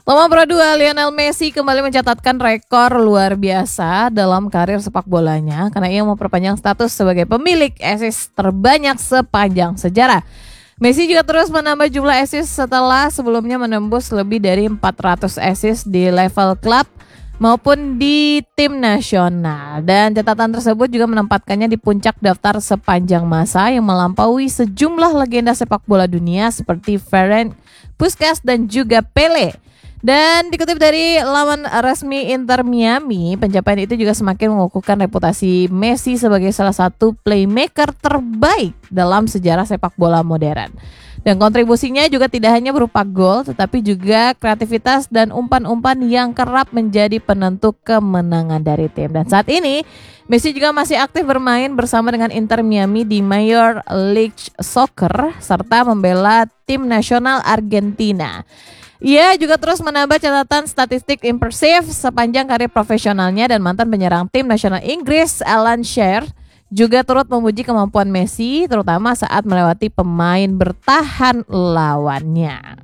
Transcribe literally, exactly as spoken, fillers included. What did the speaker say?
Nomor dua, Lionel Messi kembali mencatatkan rekor luar biasa dalam karir sepak bolanya karena ia memperpanjang status sebagai pemilik assist terbanyak sepanjang sejarah. Messi juga terus menambah jumlah assist setelah sebelumnya menembus lebih dari empat ratus assist di level klub maupun di tim nasional. Dan catatan tersebut juga menempatkannya di puncak daftar sepanjang masa yang melampaui sejumlah legenda sepak bola dunia seperti Ferenc Puskas dan juga Pele. Dan dikutip dari laman resmi Inter Miami, pencapaian itu juga semakin mengukuhkan reputasi Messi sebagai salah satu playmaker terbaik dalam sejarah sepak bola modern. Dan kontribusinya juga tidak hanya berupa gol, tetapi juga kreativitas dan umpan-umpan yang kerap menjadi penentu kemenangan dari tim. Dan saat ini, Messi juga masih aktif bermain bersama dengan Inter Miami di Major League Soccer, serta membela tim nasional Argentina. Ia juga terus menambah catatan statistik impresif sepanjang karir profesionalnya dan mantan penyerang tim nasional Inggris Alan Shearer juga turut memuji kemampuan Messi terutama saat melewati pemain bertahan lawannya.